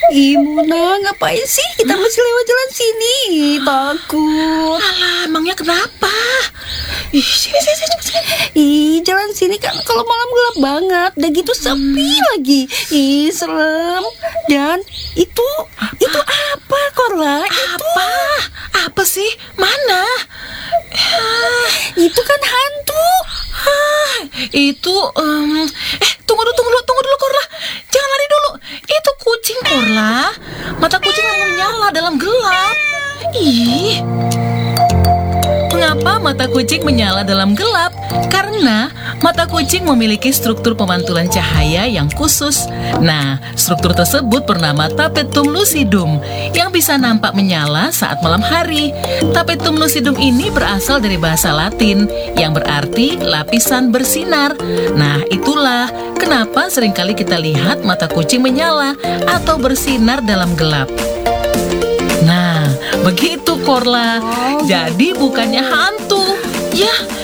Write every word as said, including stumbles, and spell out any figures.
Ih, Muna, ngapain sih kita Hah? masih lewat jalan sini? Ih, takut. Alah, emangnya kenapa? Ih, sini, sini, sini, sini. Ih, jalan sini kan kalau malam gelap banget. Dan gitu sepi lagi. Ih, serem. Dan itu, itu apa, Korla? Apa? Apa sih? Mana? Ah, Itu kan hantu. ah, itu, em, eh, tunggu dulu, tunggu dulu, tunggu dulu, Korla. Jangan lari dulu. Itu kucing, Korla. Mata kucing yang menyala dalam gelap. Ih. Mengapa mata kucing menyala dalam gelap? Karena mata kucing memiliki struktur pemantulan cahaya yang khusus. Nah, struktur tersebut bernama tapetum lucidum yang bisa nampak menyala saat malam hari. Tapetum lucidum ini berasal dari bahasa Latin yang berarti lapisan bersinar. Nah, itulah kenapa seringkali kita lihat mata kucing menyala atau bersinar dalam gelap. Nah, begitu, Korla. Oh, Jadi bukannya hantu. Ya,